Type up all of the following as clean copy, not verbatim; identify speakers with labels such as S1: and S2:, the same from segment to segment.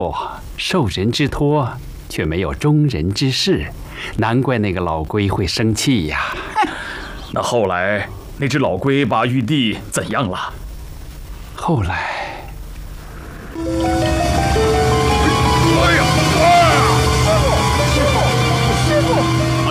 S1: 受人之托，却没有忠人之事，难怪那个老龟会生气呀。
S2: 那后来那只老龟把玉帝怎样了？
S1: 后来，
S3: 哎呀！
S4: 师傅，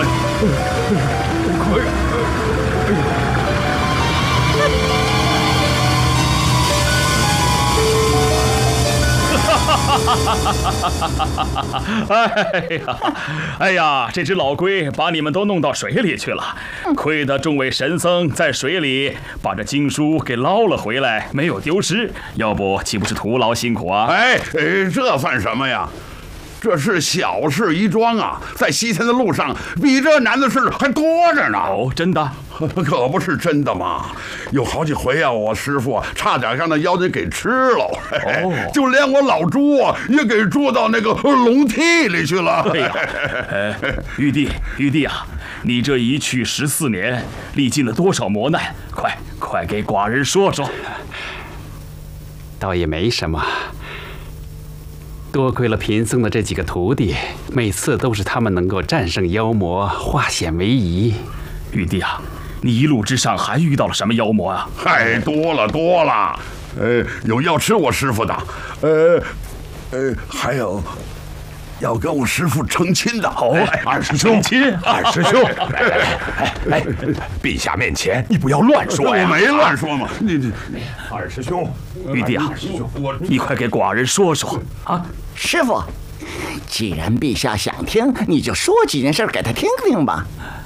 S2: 哎呀，这只老龟把你们都弄到水里去了，亏得众位神僧在水里把这经书给捞了回来，没有丢失，要不岂不是徒劳辛苦啊？
S3: 这算什么呀？这是小事一桩啊，在西天的路上，比这难的事还多着呢。
S2: 哦，真的？
S3: 可不是真的嘛！有好几回啊，我师傅差点让那妖精给吃了，就连我老猪也给捉到那个笼屉里去了。
S2: 哎呀，玉帝啊，你这一去14年，历尽了多少磨难？快给寡人说说。
S1: 倒也没什么。多亏了贫僧的这几个徒弟，每次都是他们能够战胜妖魔，化险为夷。
S2: 玉帝啊，你一路之上还遇到了什么妖魔啊？
S3: 多了，有要吃我师傅的，还有要跟我师傅成亲的。
S5: 二师兄，二师兄，来，陛下面前你不要乱说呀！
S3: 我没乱说嘛，你
S5: 二师兄，
S2: 玉帝啊，你快给寡人说说啊！
S4: 师傅，既然陛下想听，你就说几件事给他听听吧。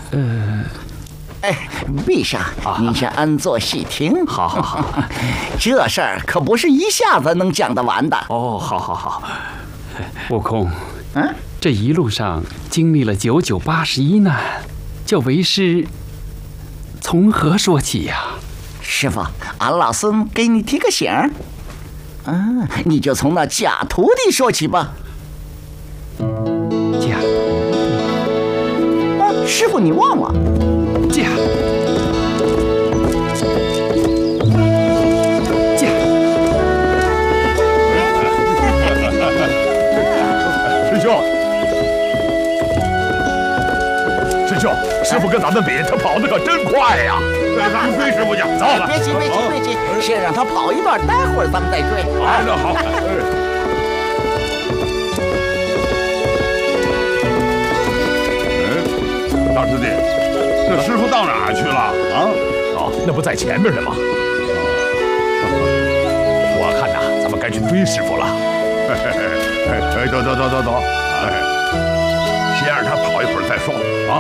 S4: 陛下，您先安坐细听。
S2: 好，
S4: 这事儿可不是一下子能讲得完的。
S2: 哦，好。
S1: 悟空，这一路上经历了99、81难，叫为师从何说起呀？
S4: 师傅，俺老孙给你提个醒儿，你就从那假徒弟说起吧。
S1: 假徒
S4: 弟？师傅，你忘了？
S1: 假。
S5: 师兄，师傅跟咱们比，他跑得可真快呀！
S3: 咱们追师傅去，走。
S4: 别急，先让他跑一段，待会儿咱们再追。
S3: 那好。大师弟，这师傅到哪儿去了啊？
S5: 那不在前面呢吗？我看呐，咱们该去追师傅了。
S3: 走，先让他跑一会儿再说啊！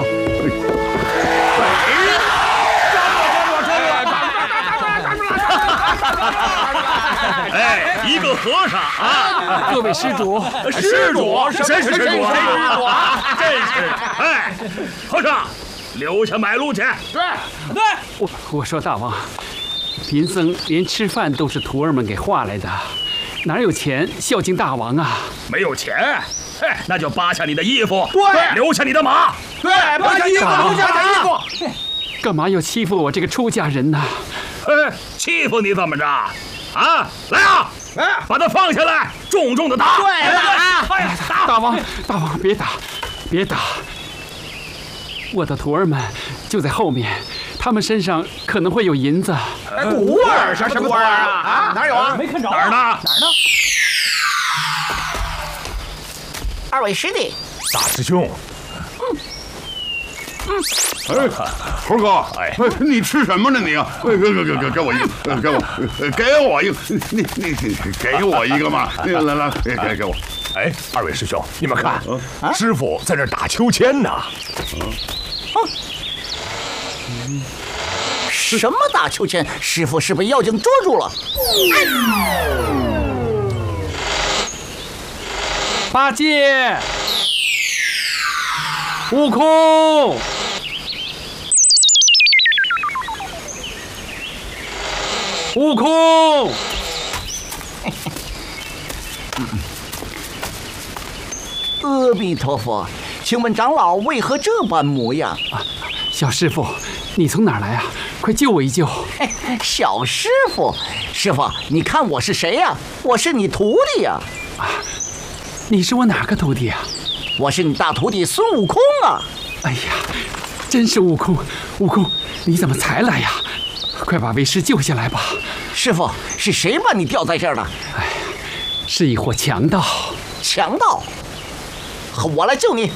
S2: 一个和尚啊！
S1: 各位施主，
S2: 谁是施主啊？真是，和尚，留下买路钱。
S1: 对，我说大王，贫僧连吃饭都是徒儿们给化来的，哪有钱孝敬大王啊？
S2: 没有钱？那就扒下你的衣服，
S6: 对，
S2: 留下你的马。
S6: 对，扒下衣服，留下衣服。
S1: 干嘛要欺负我这个出家人呢？
S2: 欺负你怎么着？啊，来啊！把他放下来，重重的打。
S6: 对了啊！
S1: 大王，别打！我的徒儿们就在后面，他们身上可能会有银子。
S6: 徒儿？什么徒儿啊？哪有啊？
S2: 没看着。哪儿呢？
S4: 二位师弟，
S5: 大师兄。
S3: 猴哥，你吃什么呢你？给我一个，给我一个，你给我一个嘛！来，给我。
S5: 二位师兄，你们看，师傅在这打秋千呢。
S4: 什么打秋千？师傅是被妖精捉住了。
S1: 八戒，悟空。悟空，
S4: 阿弥陀佛，请问长老为何这般模样？
S1: 小师傅，你从哪儿来啊？快救我一救！
S4: 小师傅，师傅，你看我是谁呀？我是你徒弟呀！
S1: 你是我哪个徒弟啊？
S4: 我是你大徒弟孙悟空啊！
S1: 哎呀，真是悟空！悟空，你怎么才来呀？快把为师救下来吧！
S4: 师傅，是谁把你吊在这儿的？
S1: 哎，是一伙强盗。
S4: 强盗！我来救你！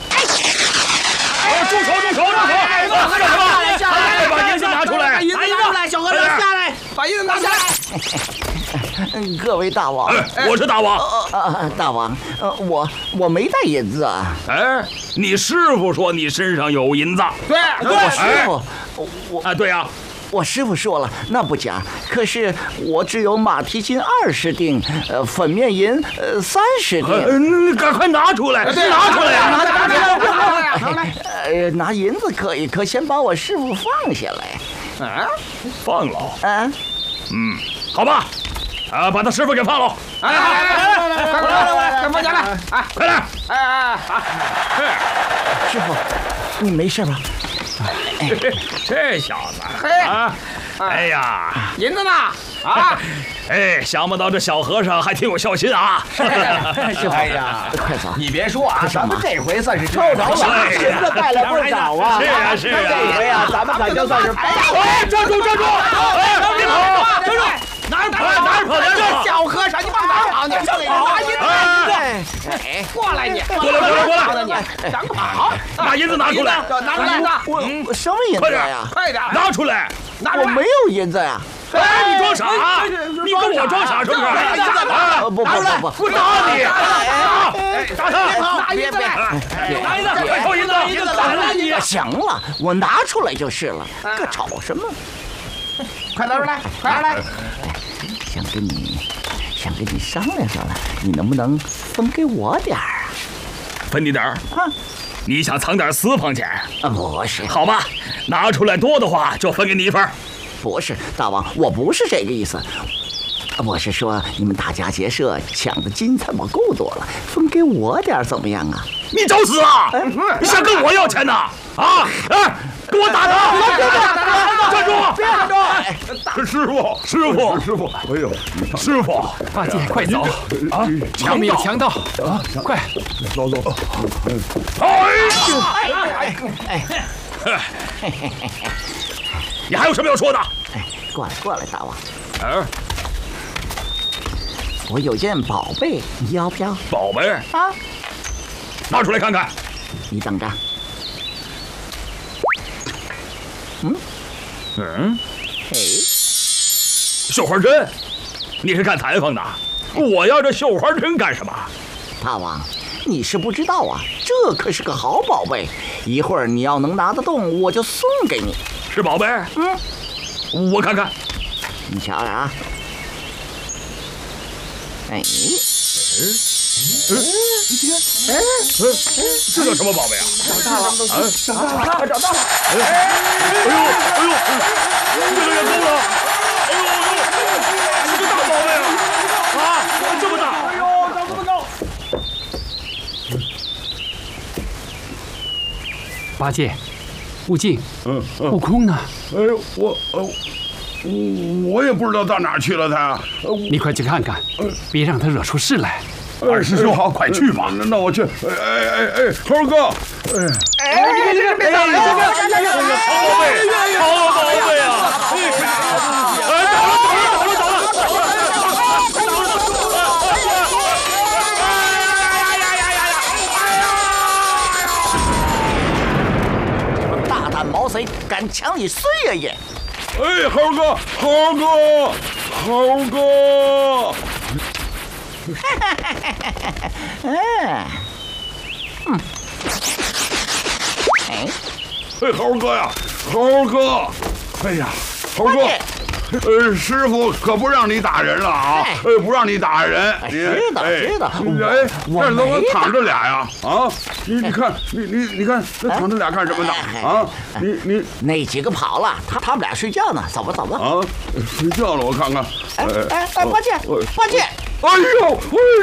S2: 住手！下来！把银子拿出来！
S6: 把银子拿出来！小和尚下来！把银子拿下来！
S4: 各位大王，
S2: 我是大王。
S4: 大王，我没带银子啊。
S2: 哎，你师傅说你身上有银子。
S6: 对，
S4: 我师傅，
S2: 对呀。
S4: 我师傅说了，那不假。可是我只有马蹄金20锭，粉面银30锭。
S2: 你赶快拿出来！拿出来呀！
S4: 拿银子可以，可先把我师傅放下来。
S6: 啊，
S2: 放了。好吧。把他师傅给放了！
S6: 快放下来！
S2: 快来！
S4: 师傅，你没事吧？
S2: 这小子哎呀，
S6: 银子呢？
S2: 想不到这小和尚还挺有孝心啊！
S6: 哎呀，
S4: 快走！
S6: 你别说啊，咱们这回算是抽着了，银子带来不少啊！
S2: 是啊！
S6: 这回啊，咱们可就算是
S2: 站住！别跑！哪儿跑？
S6: 这小和尚，你往哪儿跑？你这里拿银子！过来你！
S2: 过来！
S6: 你想跑？
S2: 把银子拿出来！
S6: 拿出来！
S4: 我什么银子呀？
S6: 快点！
S2: 拿出来！
S4: 我没有银子呀！
S2: 你装傻！你跟我装傻是不是？
S4: 不，
S2: 我打你！打他！
S6: 拿银子来！
S2: 拿银子！快抽银子！打了你！
S4: 行了，我拿出来就是了，可吵什么？
S6: 快拿出来！快来！
S4: 想跟你商量，你能不能分给我点儿啊？
S2: 分你点儿？你想藏点私房钱？
S4: 不是。
S2: 好吧，拿出来多的话就分给你一份。
S4: 不是，大王，我不是这个意思。我是说，你们大家结社抢的金财宝够多了，分给我点儿怎么样啊？
S2: 你找死啊！你想跟我要钱呐？给我打他！站住！
S6: 别站住！
S3: 师傅！哎呦，
S2: 师傅！
S1: 八戒，快走！后面有强盗！快！
S3: 走！
S2: 你还有什么要说的？
S4: 过来，大王。我有件宝贝，你要不要？
S2: 宝贝
S4: 啊！
S2: 拿出来看看。
S4: 你等着。
S2: 绣花针，你是干裁缝的？我要这绣花针干什么？
S4: 大王，你是不知道啊，这可是个好宝贝，一会儿你要能拿得动，我就送给你。
S2: 是宝贝？我看看。
S4: 你瞧着啊。
S2: 这叫什么宝贝啊？
S6: 找到了！
S2: 哎呦，越来越高了！这个大宝贝啊！这么大！
S6: 哎呦，长这么高！
S1: 八戒，悟净，悟空呢？
S3: 哎呦，我也不知道到哪儿去了他。
S1: 你快去看看，别让他惹出事来。
S3: 二师兄，好，快去吧。那我去。猴哥，
S6: 别打了！
S2: 好宝贝啊！
S4: 大胆毛贼，敢抢你孙爷爷！
S3: 猴哥！猴哥呀，猴哥！哎呀，猴哥，师傅可不让你打人了啊！不让你打人。
S4: 知道。
S3: 这怎么躺着俩呀？啊，你看，你看，这躺着俩干什么呢？啊，你
S4: 那几个跑了，他们俩睡觉呢。走吧。
S3: 啊，睡觉了，我看看。
S4: 八戒。
S3: 哎呦，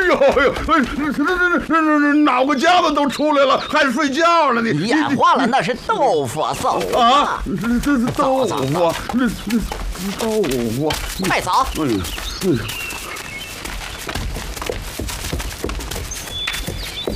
S3: 这脑壳夹子都出来了，还睡觉了？你
S4: 眼花了，那是豆腐臊
S3: 啊！这是豆腐，这豆腐，
S4: 快走！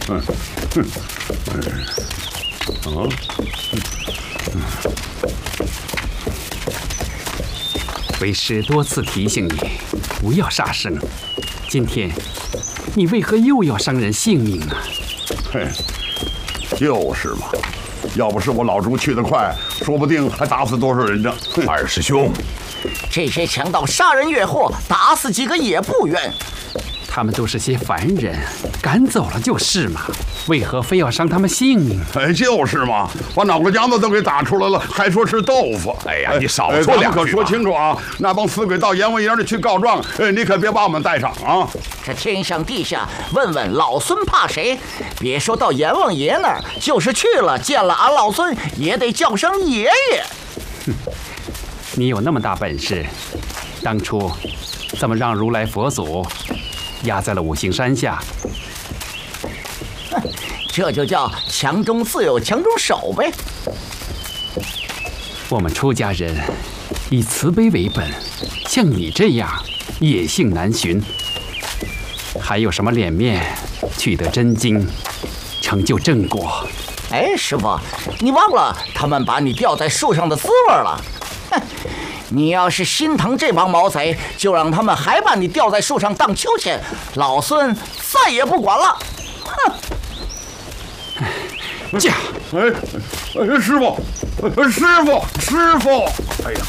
S1: 为师多次提醒你，不要杀生。今天，你为何又要伤人性命呢？
S3: 嘿，就是嘛。要不是我老朱去得快，说不定还打死多少人呢。
S5: 二师兄，
S4: 这些强盗杀人越货，打死几个也不冤。
S1: 他们都是些凡人，赶走了就是嘛，为何非要伤他们性命？
S3: 哎，就是嘛，把脑壳浆子都给打出来了，还说是豆腐。
S5: 哎呀，你少说两句吧。
S3: 可说清楚啊！那帮死鬼到阎王营里去告状，你可别把我们带上啊！
S4: 这天上地下，问问老孙怕谁？别说到阎王爷那儿，就是去了见了俺老孙，也得叫声爷爷。
S1: 你有那么大本事，当初怎么让如来佛祖压在了五行山下？
S4: 这就叫强中自有强中手呗。
S1: 我们出家人以慈悲为本，像你这样野性难寻，还有什么脸面取得真经，成就正果？
S4: 哎，师傅，你忘了他们把你吊在树上的滋味了？哼！你要是心疼这帮毛贼，就让他们还把你吊在树上荡秋千，老孙再也不管了。哼！
S1: 驾！
S3: 师傅，师傅！哎呀，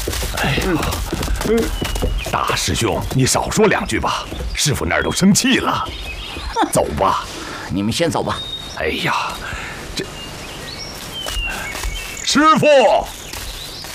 S5: 大师兄，你少说两句吧，师傅那儿都生气了。走吧，
S4: 你们先走吧。
S5: 哎呀，这师傅。